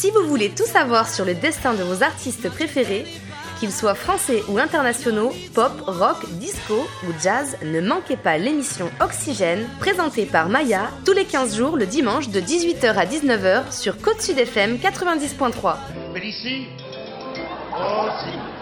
Si vous voulez tout savoir sur le destin de vos artistes préférés, qu'ils soient français ou internationaux, pop, rock, disco ou jazz, ne manquez pas l'émission Oxygène, présentée par Maya, tous les 15 jours le dimanche de 18h à 19h sur Côte Sud FM 90.3. Mais ici, oh si.